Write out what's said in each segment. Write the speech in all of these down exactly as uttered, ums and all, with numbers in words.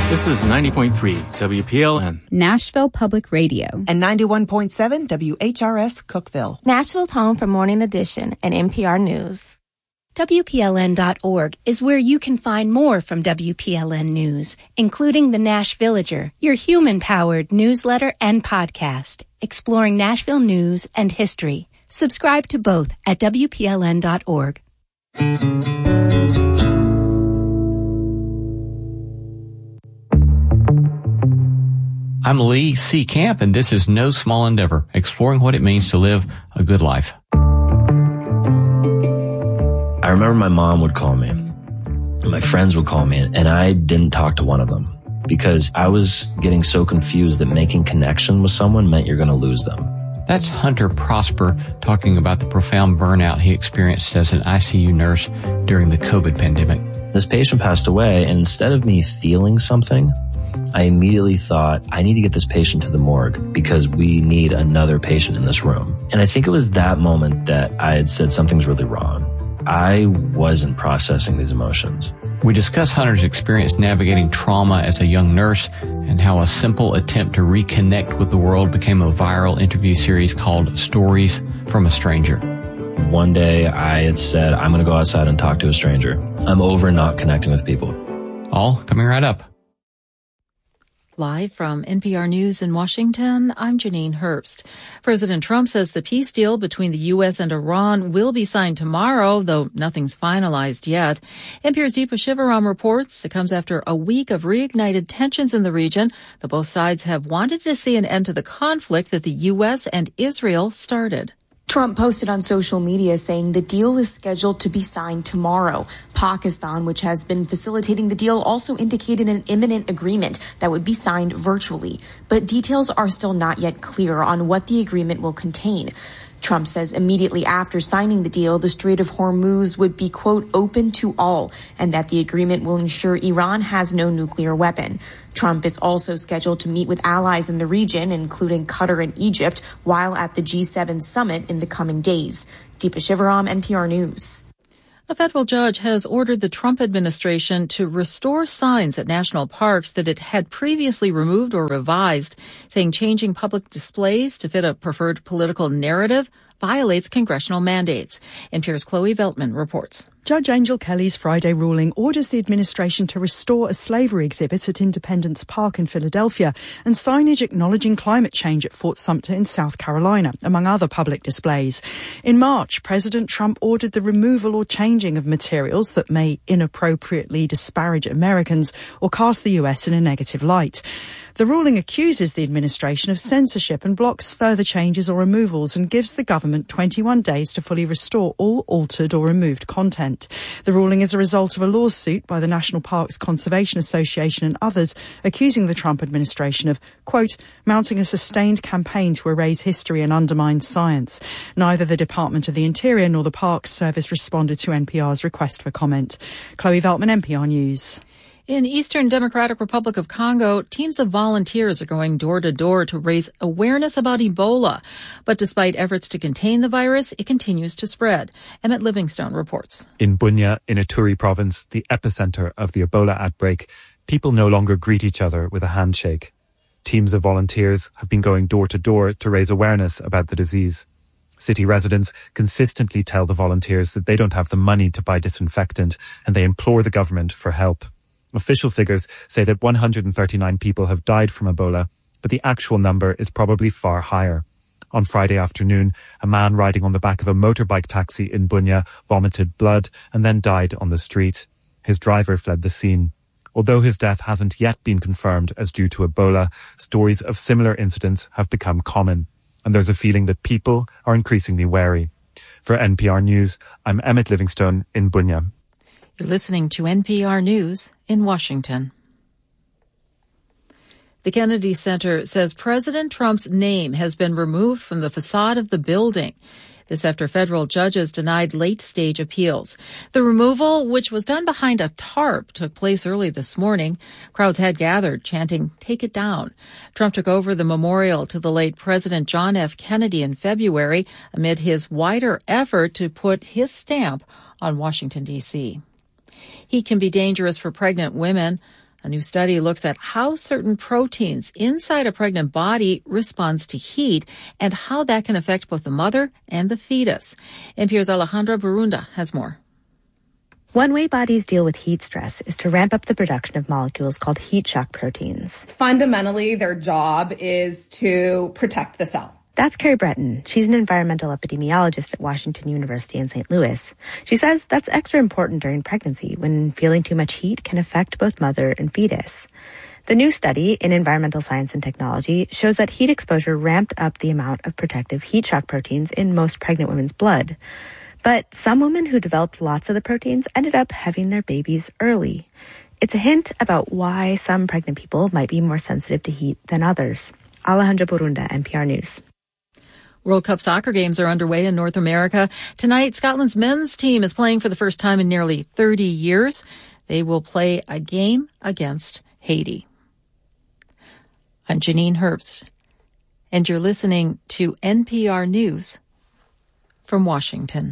This is ninety point three W P L N. Nashville Public Radio. And ninety-one point seven W H R S Cookeville. Nashville's home for Morning Edition and N P R News. W P L N dot org is where you can find more from W P L N News, including the Nash Villager, your human-powered newsletter and podcast, exploring Nashville news and history. Subscribe to both at W P L N dot org. I'm Lee C. Camp, and this is No Small Endeavor, exploring what it means to live a good life. I remember my mom would call me, and my friends would call me, and I didn't talk to one of them because I was getting so confused that making connection with someone meant you're going to lose them. That's Hunter Prosper talking about the profound burnout he experienced as an I C U nurse during the COVID pandemic. This patient passed away, and instead of me feeling something, I immediately thought, I need to get this patient to the morgue because we need another patient in this room. And I think it was that moment that I had said something's really wrong. I wasn't processing these emotions. We discuss Hunter's experience navigating trauma as a young nurse and how a simple attempt to reconnect with the world became a viral interview series called Stories from a Stranger. One day I had said, I'm going to go outside and talk to a stranger. I'm over not connecting with people. All coming right up. Live from N P R News in Washington, I'm Janine Herbst. President Trump says the peace deal between the U S and Iran will be signed tomorrow, though nothing's finalized yet. N P R's Deepa Shivaram reports it comes after a week of reignited tensions in the region, though both sides have wanted to see an end to the conflict that the U S and Israel started. Trump posted on social media saying the deal is scheduled to be signed tomorrow. Pakistan, which has been facilitating the deal, also indicated an imminent agreement that would be signed virtually. But details are still not yet clear on what the agreement will contain. Trump says immediately after signing the deal, the Strait of Hormuz would be, quote, open to all, and that the agreement will ensure Iran has no nuclear weapon. Trump is also scheduled to meet with allies in the region, including Qatar and Egypt, while at the G seven summit in the coming days. Deepa Shivaram, N P R News. A federal judge has ordered the Trump administration to restore signs at national parks that it had previously removed or revised, saying changing public displays to fit a preferred political narrative violates congressional mandates. N P R's Chloe Veltman reports. Judge Angel Kelly's Friday ruling orders the administration to restore a slavery exhibit at Independence Park in Philadelphia and signage acknowledging climate change at Fort Sumter in South Carolina, among other public displays. In March, President Trump ordered the removal or changing of materials that may inappropriately disparage Americans or cast the U S in a negative light. The ruling accuses the administration of censorship and blocks further changes or removals and gives the government twenty-one days to fully restore all altered or removed content. The ruling is a result of a lawsuit by the National Parks Conservation Association and others accusing the Trump administration of, quote, mounting a sustained campaign to erase history and undermine science. Neither the Department of the Interior nor the Parks Service responded to N P R's request for comment. Chloe Veltman, N P R News. In Eastern Democratic Republic of Congo, teams of volunteers are going door to door to raise awareness about Ebola. But despite efforts to contain the virus, it continues to spread. Emmett Livingstone reports. In Bunia, in Ituri province, the epicenter of the Ebola outbreak, people no longer greet each other with a handshake. Teams of volunteers have been going door to door to raise awareness about the disease. City residents consistently tell the volunteers that they don't have the money to buy disinfectant, and they implore the government for help. Official figures say that one hundred thirty-nine people have died from Ebola, but the actual number is probably far higher. On Friday afternoon, a man riding on the back of a motorbike taxi in Bunia vomited blood and then died on the street. His driver fled the scene. Although his death hasn't yet been confirmed as due to Ebola, stories of similar incidents have become common, and there's a feeling that people are increasingly wary. For N P R News, I'm Emmett Livingstone in Bunia. You're listening to N P R News in Washington. The Kennedy Center says President Trump's name has been removed from the facade of the building. This after federal judges denied late-stage appeals. The removal, which was done behind a tarp, took place early this morning. Crowds had gathered, chanting, "Take it down." Trump took over the memorial to the late President John F. Kennedy in February amid his wider effort to put his stamp on Washington, D C Heat can be dangerous for pregnant women. A new study looks at how certain proteins inside a pregnant body responds to heat and how that can affect both the mother and the fetus. N P R's Alejandra Barunda has more. One way bodies deal with heat stress is to ramp up the production of molecules called heat shock proteins. Fundamentally, their job is to protect the cell. That's Carrie Breton. She's an environmental epidemiologist at Washington University in Saint Louis. She says that's extra important during pregnancy when feeling too much heat can affect both mother and fetus. The new study in Environmental Science and Technology shows that heat exposure ramped up the amount of protective heat shock proteins in most pregnant women's blood. But some women who developed lots of the proteins ended up having their babies early. It's a hint about why some pregnant people might be more sensitive to heat than others. Alejandra Barunda, N P R News. World Cup soccer games are underway in North America. Tonight, Scotland's men's team is playing for the first time in nearly thirty years. They will play a game against Haiti. I'm Janine Herbst, and you're listening to N P R News from Washington.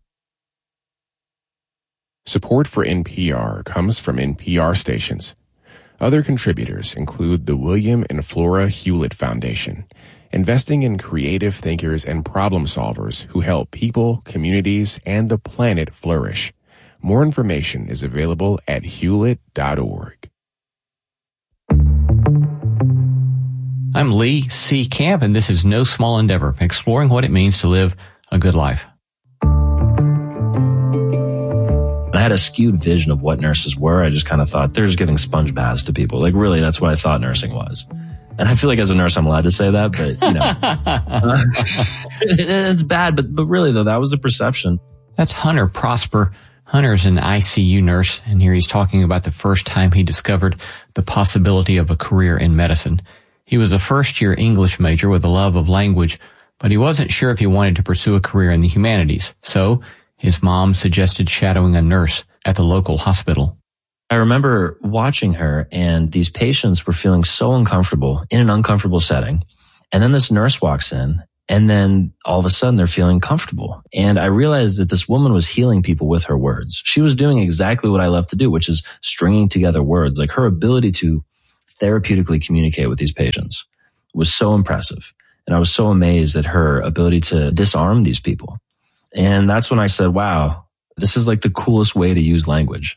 Support for N P R comes from N P R stations. Other contributors include the William and Flora Hewlett Foundation, investing in creative thinkers and problem solvers who help people, communities, and the planet flourish. More information is available at hewlett dot org. I'm Lee C. Camp, and this is No Small Endeavor, exploring what it means to live a good life. I had a skewed vision of what nurses were. I just kind of thought they're just giving sponge baths to people. Like, really, that's what I thought nursing was. And I feel like as a nurse, I'm allowed to say that, but, you know, uh, it's bad. But, but really, though, that was the perception. That's Hunter Prosper. Hunter's an I C U nurse, and here he's talking about the first time he discovered the possibility of a career in medicine. He was a first-year English major with a love of language, but he wasn't sure if he wanted to pursue a career in the humanities. So his mom suggested shadowing a nurse at the local hospital. I remember watching her, and these patients were feeling so uncomfortable in an uncomfortable setting. And then this nurse walks in, and then all of a sudden they're feeling comfortable. And I realized that this woman was healing people with her words. She was doing exactly what I love to do, which is stringing together words. Like, her ability to therapeutically communicate with these patients was so impressive. And I was so amazed at her ability to disarm these people. And that's when I said, wow, this is like the coolest way to use language.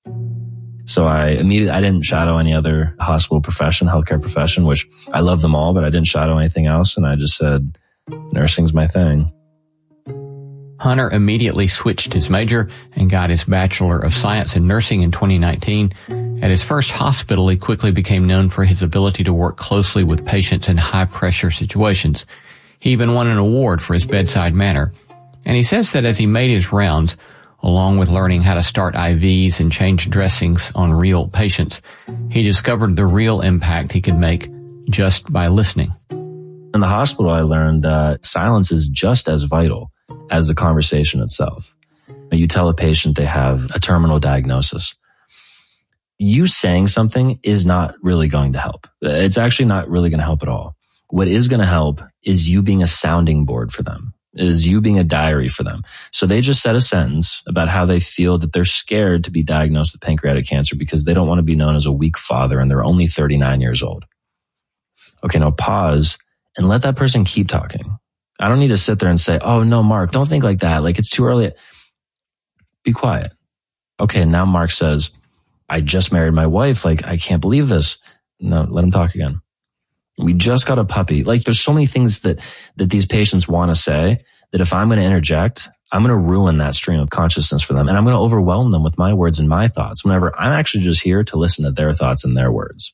So I immediately, I didn't shadow any other hospital profession, healthcare profession, which I love them all, but I didn't shadow anything else. And I just said, nursing's my thing. Hunter immediately switched his major and got his Bachelor of Science in Nursing in twenty nineteen. At his first hospital, he quickly became known for his ability to work closely with patients in high-pressure situations. He even won an award for his bedside manner. And he says that as he made his rounds, along with learning how to start I Vs and change dressings on real patients, he discovered the real impact he could make just by listening. In the hospital, I learned uh, silence is just as vital as the conversation itself. You tell a patient they have a terminal diagnosis. You saying something is not really going to help. It's actually not really going to help at all. What is going to help is you being a sounding board for them, is you being a diary for them. So they just said a sentence about how they feel that they're scared to be diagnosed with pancreatic cancer because they don't want to be known as a weak father and they're only thirty-nine years old. Okay, now pause and let that person keep talking. I don't need to sit there and say, oh, no, Mark, don't think like that. Like, it's too early. Be quiet. Okay, now Mark says, I just married my wife. Like, I can't believe this. No, let him talk again. We just got a puppy. Like, there's so many things that, that these patients want to say that if I'm going to interject, I'm going to ruin that stream of consciousness for them. And I'm going to overwhelm them with my words and my thoughts whenever I'm actually just here to listen to their thoughts and their words.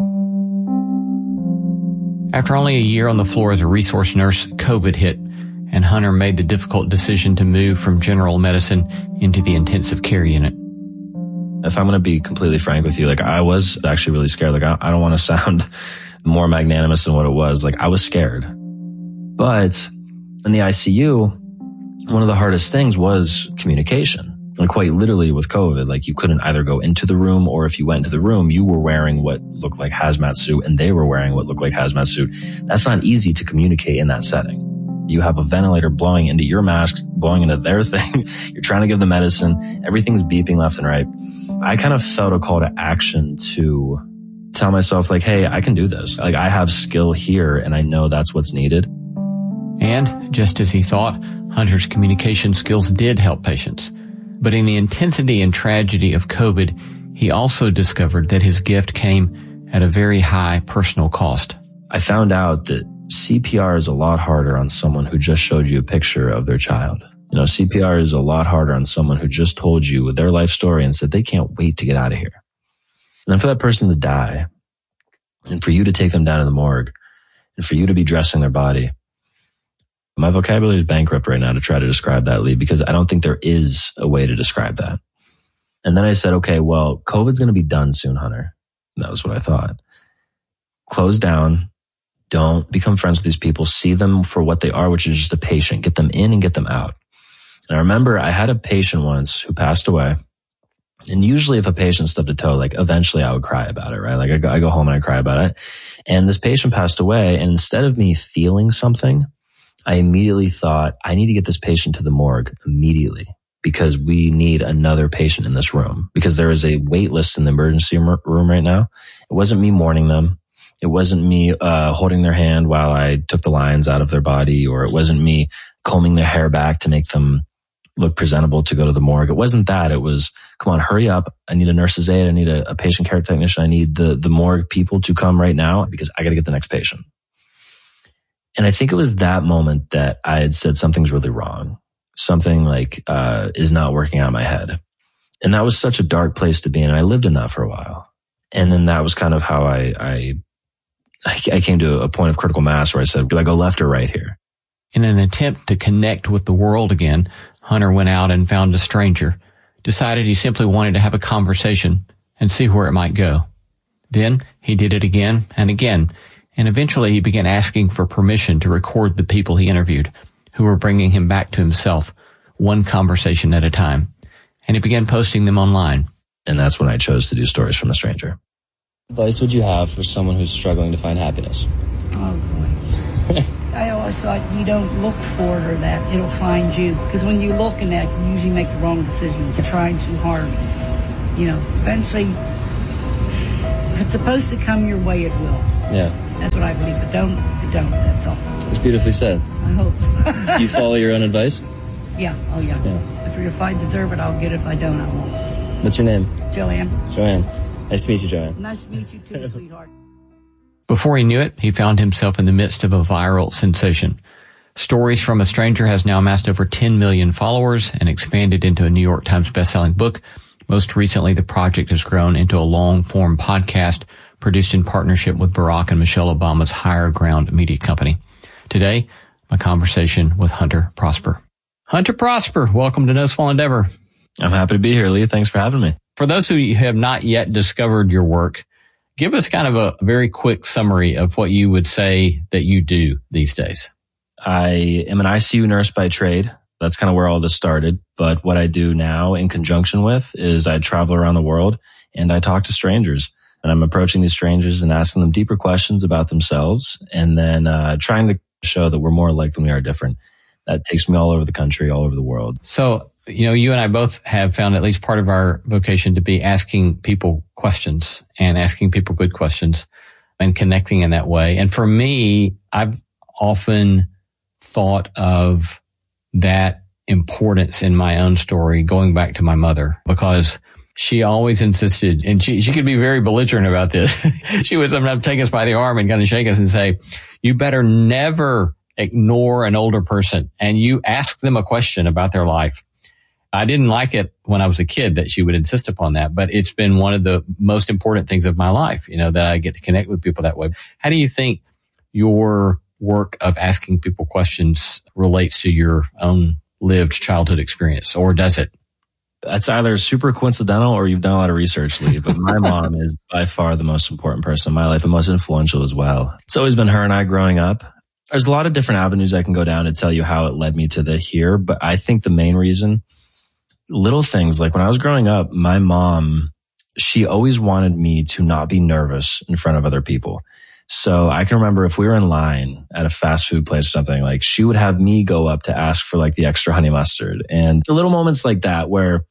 After only a year on the floor as a resource nurse, COVID hit, and Hunter made the difficult decision to move from general medicine into the intensive care unit. If I'm going to be completely frank with you, like, I was actually really scared. Like, I, I don't want to sound more magnanimous than what it was. Like, I was scared. But in the I C U, one of the hardest things was communication. And quite literally with COVID, like, you couldn't either go into the room, or if you went into the room, you were wearing what looked like hazmat suit and they were wearing what looked like hazmat suit. That's not easy to communicate in that setting. You have a ventilator blowing into your mask, blowing into their thing. You're trying to give the medicine. Everything's beeping left and right. I kind of felt a call to action to tell myself like, hey, I can do this. Like I have skill here and I know that's what's needed. And just as he thought, Hunter's communication skills did help patients. But in the intensity and tragedy of COVID, he also discovered that his gift came at a very high personal cost. I found out that C P R is a lot harder on someone who just showed you a picture of their child. You know, C P R is a lot harder on someone who just told you their life story and said they can't wait to get out of here. And then for that person to die, and for you to take them down to the morgue, and for you to be dressing their body, my vocabulary is bankrupt right now to try to describe that, Lee, because I don't think there is a way to describe that. And then I said, okay, well, COVID's going to be done soon, Hunter. And that was what I thought. Close down. Don't become friends with these people. See them for what they are, which is just a patient. Get them in and get them out. And I remember I had a patient once who passed away. And usually if a patient stubbed a toe, like eventually I would cry about it, right? Like I go, I go home and I cry about it. And this patient passed away. And instead of me feeling something, I immediately thought, I need to get this patient to the morgue immediately because we need another patient in this room because there is a wait list in the emergency room right now. It wasn't me mourning them. It wasn't me uh holding their hand while I took the lines out of their body, or it wasn't me combing their hair back to make them look presentable to go to the morgue. It wasn't that. It was, come on, hurry up. I need a nurse's aide. I need a, a patient care technician. I need the, the morgue people to come right now because I got to get the next patient. And I think it was that moment that I had said something's really wrong. Something like uh is not working out in my head. And that was such a dark place to be in. And I lived in that for a while. And then that was kind of how I, I, I came to a point of critical mass where I said, do I go left or right here? In an attempt to connect with the world again, Hunter went out and found a stranger, decided he simply wanted to have a conversation and see where it might go. Then he did it again and again, and eventually he began asking for permission to record the people he interviewed, who were bringing him back to himself, one conversation at a time. And he began posting them online. And that's when I chose to do Stories from a Stranger. What advice would you have for someone who's struggling to find happiness? Oh, boy. I always thought you don't look for it or that, it'll find you. Because when you look in that, you usually make the wrong decisions. You're trying too hard. You know, eventually, if it's supposed to come your way, it will. Yeah. That's what I believe. If it don't, it don't. That's all. It's beautifully said. I hope. Do you follow your own advice? Yeah. Oh, yeah. yeah. If, if I deserve it, I'll get it. If I don't, I won't. What's your name? Joanne. Joanne. Nice to meet you, Joanne. Nice to meet you too, sweetheart. Before he knew it, he found himself in the midst of a viral sensation. Stories from a Stranger has now amassed over ten million followers and expanded into a New York Times bestselling book. Most recently, the project has grown into a long-form podcast produced in partnership with Barack and Michelle Obama's Higher Ground media company. Today, my conversation with Hunter Prosper. Hunter Prosper, welcome to No Small Endeavor. I'm happy to be here, Lee. Thanks for having me. For those who have not yet discovered your work, give us kind of a very quick summary of what you would say that you do these days. I am an I C U nurse by trade. That's kind of where all this started. But what I do now in conjunction with is I travel around the world and I talk to strangers. And I'm approaching these strangers and asking them deeper questions about themselves and then uh, trying to show that we're more alike than we are different. That takes me all over the country, all over the world. So, you know, you and I both have found at least part of our vocation to be asking people questions and asking people good questions and connecting in that way. And for me, I've often thought of that importance in my own story going back to my mother, because she always insisted, and she, she could be very belligerent about this. She would sometimes take us by the arm and kind of shake us and say, you better never ignore an older person and you ask them a question about their life. I didn't like it when I was a kid that she would insist upon that, but it's been one of the most important things of my life, you know, that I get to connect with people that way. How do you think your work of asking people questions relates to your own lived childhood experience, or does it? That's either super coincidental or you've done a lot of research, Lee, but my mom is by far the most important person in my life and most influential as well. It's always been her and I growing up. There's a lot of different avenues I can go down to tell you how it led me to the here, but I think the main reason, little things like when I was growing up, my mom, she always wanted me to not be nervous in front of other people. So I can remember if we were in line at a fast food place or something, like she would have me go up to ask for like the extra honey mustard and the little moments like that where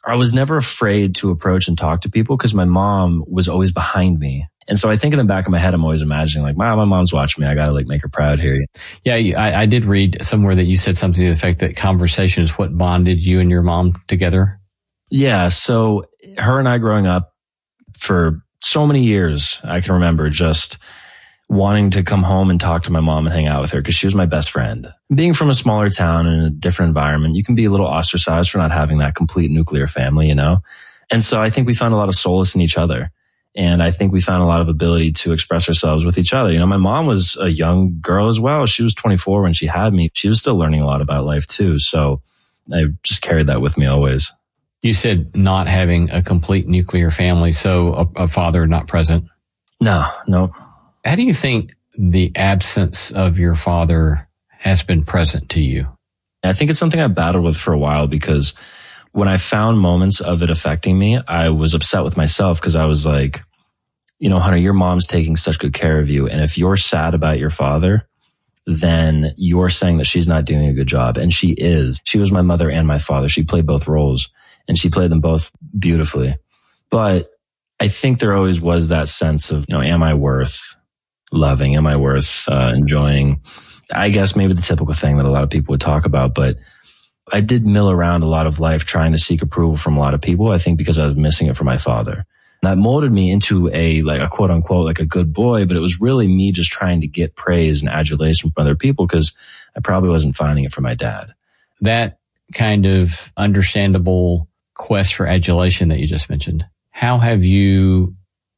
I was never afraid to approach and talk to people because my mom was always behind me. And so I think in the back of my head, I'm always imagining like, wow, my mom's watching me. I got to like make her proud here. Yeah, I, I did read somewhere that you said something to the effect that conversation is what bonded you and your mom together. Yeah. So her and I growing up for so many years, I can remember just wanting to come home and talk to my mom and hang out with her because she was my best friend. Being from a smaller town in a different environment, you can be a little ostracized for not having that complete nuclear family, you know? And so I think we found a lot of solace in each other. And I think we found a lot of ability to express ourselves with each other. You know, my mom was a young girl as well. She was twenty-four when she had me. She was still learning a lot about life too. So I just carried that with me always. You said not having a complete nuclear family, so a, a father not present. No, no. How do you think the absence of your father has been present to you? I think it's something I battled with for a while because when I found moments of it affecting me, I was upset with myself because I was like, you know, Hunter, your mom's taking such good care of you. And if you're sad about your father, then you're saying that she's not doing a good job. And she is. She was my mother and my father. She played both roles and she played them both beautifully. But I think there always was that sense of, you know, am I worth loving? Am I worth uh, enjoying? I guess maybe the typical thing that a lot of people would talk about, but I did mill around a lot of life trying to seek approval from a lot of people. I think because I was missing it from my father. And that molded me into a, like a quote unquote, like a good boy, but it was really me just trying to get praise and adulation from other people because I probably wasn't finding it from my dad. That kind of understandable quest for adulation that you just mentioned, how have you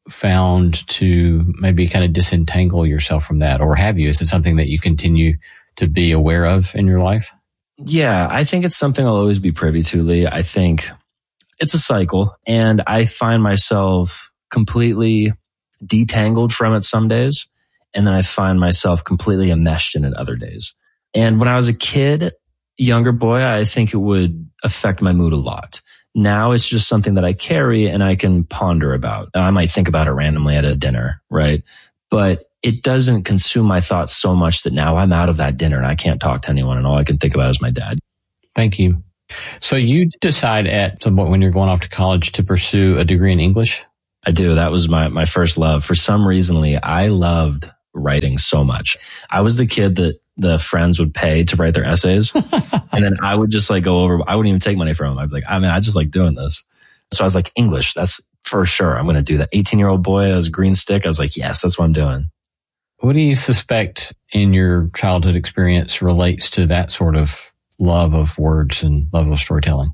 found to maybe kind of disentangle yourself from that? Or have you? Is it something that you continue to be aware of in your life? Yeah, I think it's something I'll always be privy to, Lee. I think it's a cycle and I find myself completely detangled from it some days. And then I find myself completely enmeshed in it other days. And when I was a kid, younger boy, I think it would affect my mood a lot. Now it's just something that I carry and I can ponder about. I might think about it randomly at a dinner, right? But it doesn't consume my thoughts so much that now I'm out of that dinner and I can't talk to anyone and all I can think about is my dad. Thank you. So you decide at some point when you're going off to college to pursue a degree in English? I do. That was my, my first love. For some reason, Lee, I loved writing so much. I was the kid that the friends would pay to write their essays. And then I would just like go over, I wouldn't even take money from them. I'd be like, I mean, I just like doing this. So I was like, English, that's for sure. I'm going to do that. eighteen year old boy, I was green stick. I was like, yes, that's what I'm doing. What do you suspect in your childhood experience relates to that sort of love of words and love of storytelling?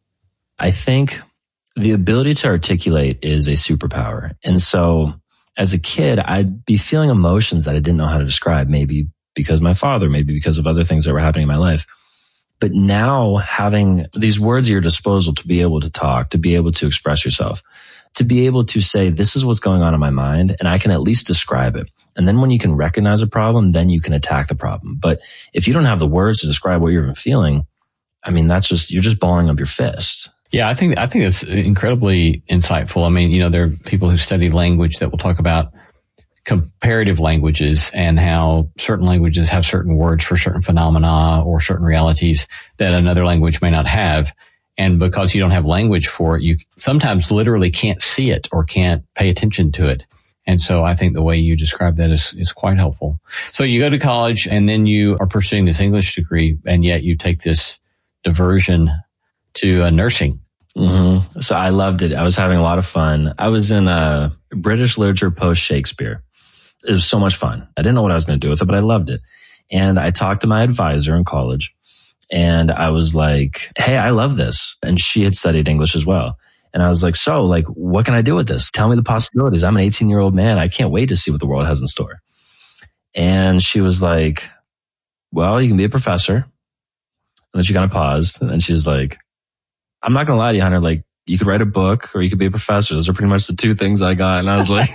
I think the ability to articulate is a superpower. And so as a kid, I'd be feeling emotions that I didn't know how to describe, maybe because of my father, maybe because of other things that were happening in my life. But now having these words at your disposal to be able to talk, to be able to express yourself, to be able to say, this is what's going on in my mind, and I can at least describe it. And then when you can recognize a problem, then you can attack the problem. But if you don't have the words to describe what you're even feeling, I mean, that's just, you're just balling up your fist. Yeah, I think, I think it's incredibly insightful. I mean, you know, there are people who study language that will talk about comparative languages and how certain languages have certain words for certain phenomena or certain realities that another language may not have. And because you don't have language for it, you sometimes literally can't see it or can't pay attention to it. And so I think the way you describe that is, is quite helpful. So you go to college and then you are pursuing this English degree, and yet you take this diversion to uh, nursing. Mm-hmm. So I loved it. I was having a lot of fun. I was in uh, British literature post Shakespeare. It was so much fun. I didn't know what I was going to do with it, but I loved it. And I talked to my advisor in college and I was like, hey, I love this. And she had studied English as well. And I was like, so like, what can I do with this? Tell me the possibilities. I'm an eighteen year old man. I can't wait to see what the world has in store. And she was like, well, you can be a professor. And then she kind of paused. And then she was like, I'm not going to lie to you, Hunter. Like, you could write a book or you could be a professor. Those are pretty much the two things I got. And I was like,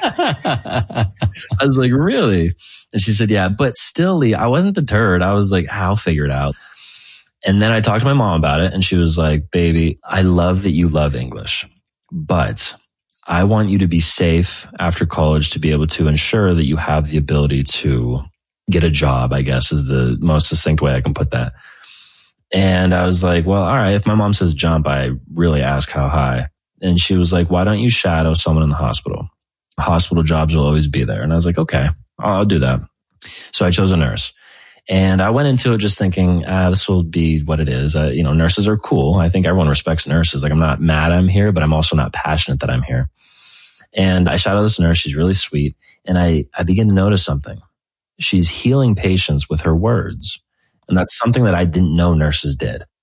I was like, really? And she said, yeah, but still, Lee, I wasn't deterred. I was like, I'll figure it out. And then I talked to my mom about it and she was like, baby, I love that you love English, but I want you to be safe after college to be able to ensure that you have the ability to get a job, I guess is the most succinct way I can put that. And I was like, well, all right, if my mom says jump, I really ask how high. And she was like, why don't you shadow someone in the hospital? Hospital jobs will always be there. And I was like, okay, I'll do that. So I chose a nurse. And I went into it just thinking, ah, this will be what it is. Uh, you know, nurses are cool. I think everyone respects nurses. Like, I'm not mad I'm here, but I'm also not passionate that I'm here. And I shadowed this nurse. She's really sweet. And I, I begin to notice something. She's healing patients with her words. And that's something that I didn't know nurses did.